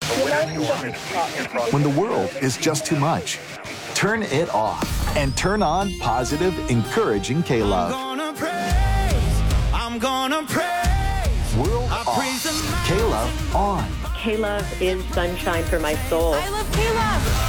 When the world is just too much, turn it off and turn on positive, encouraging K-Love. I'm gonna praise. World off. K-Love on. K-Love is sunshine for my soul. I love K-Love.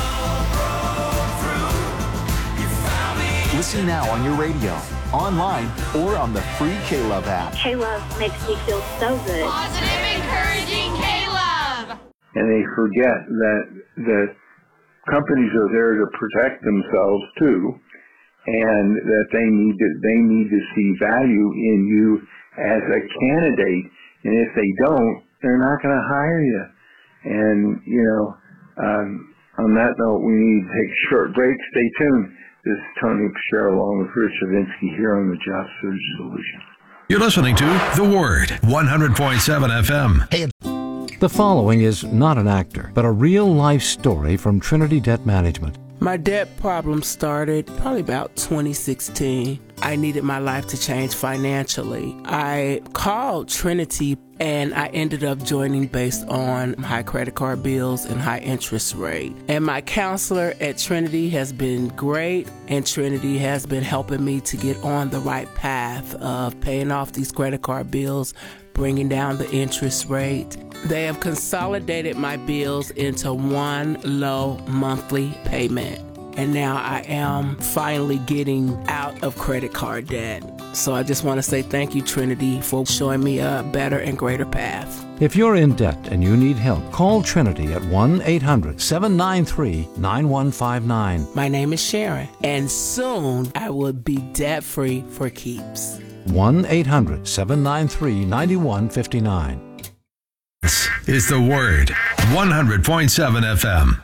Listen now on your radio, online, or on the free K-Love app. K-Love makes me feel so good. Positive, encouraging K-Love. And they forget that companies are there to protect themselves too, and that they need to see value in you as a candidate. And if they don't, they're not going to hire you. And on that note, we need to take a short break. Stay tuned. This is Tony Pichero along with Rich Avinsky here on the Job Search Solution. You're listening to The Word, 100.7 FM. Hey. The following is not an actor, but a real-life story from Trinity Debt Management. My debt problem started probably about 2016. I needed my life to change financially. I called Trinity and I ended up joining based on high credit card bills and high interest rate. And my counselor at Trinity has been great, and Trinity has been helping me to get on the right path of paying off these credit card bills, bringing down the interest rate. They have consolidated my bills into one low monthly payment. And now I am finally getting out of credit card debt. So I just want to say thank you, Trinity, for showing me a better and greater path. If you're in debt and you need help, call Trinity at 1-800-793-9159. My name is Sharon, and soon I will be debt-free for keeps. 1-800-793-9159. This is The Word, 100.7 FM.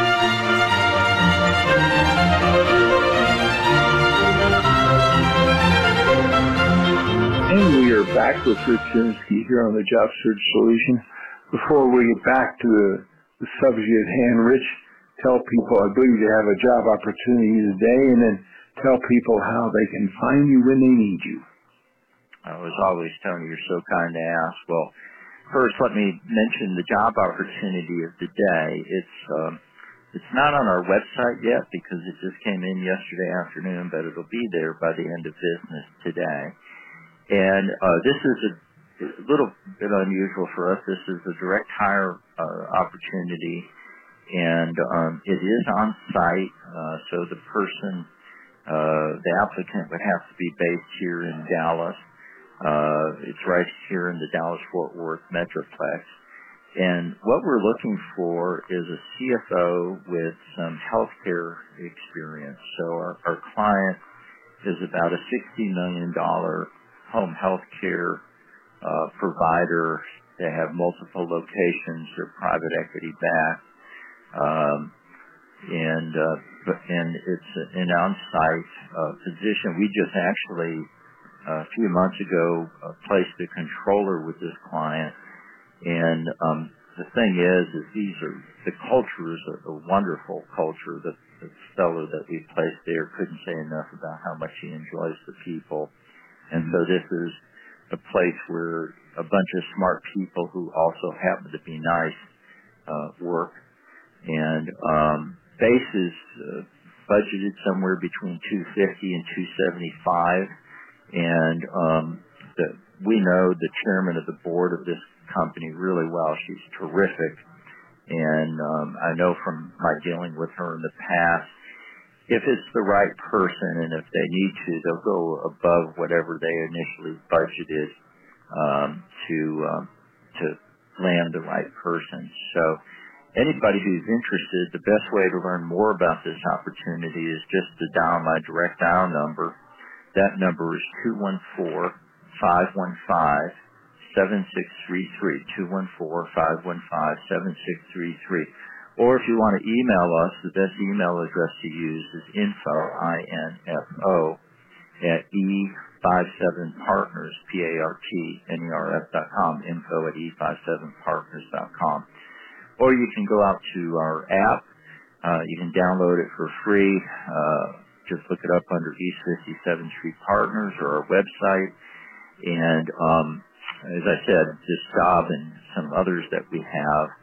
And we are back with Rich Avinsky here on the Job Search Solution. Before we get back to the subject at hand, Rich, tell people, I believe you have a job opportunity today, and then tell people how they can find you when they need you. As always, Tony, you're so kind to ask. Well, first, let me mention the job opportunity of the day. It's not on our website yet because it just came in yesterday afternoon, but it'll be there by the end of business today. And this is a little bit unusual for us. This is a direct hire opportunity, and it is on site. So the person, the applicant, would have to be based here in Dallas. It's right here in the Dallas-Fort Worth Metroplex. And what we're looking for is a CFO with some healthcare experience. So our client is about a $60 million home healthcare provider. They have multiple locations. They're private equity backed. And it's an on-site position. We just actually a few months ago placed a controller with this client, and the thing is the culture is a wonderful culture. The fellow that we placed there couldn't say enough about how much he enjoys the people, and so this is a place where a bunch of smart people who also happen to be nice work, and base is budgeted somewhere between $250 and $275. And we know the chairman of the board of this company really well. She's terrific. And I know from my dealing with her in the past, if it's the right person and if they need to, they'll go above whatever they initially budgeted to land the right person. So anybody who's interested, the best way to learn more about this opportunity is just to dial my direct dial number. That number is 214-515-7633, 214-515-7633. Or if you want to email us, the best email address to use is info, at E57partners, partners.com, info at E57partners.com. Or you can go out to our app. You can download it for free. Just look it up under East 57th Street Partners or our website. And as I said, this job and some others that we have